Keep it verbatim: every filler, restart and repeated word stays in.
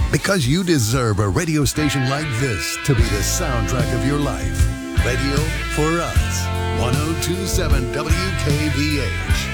Because you deserve a radio station like this to be the soundtrack of your life. Radio for us. ten twenty-seven W K V H.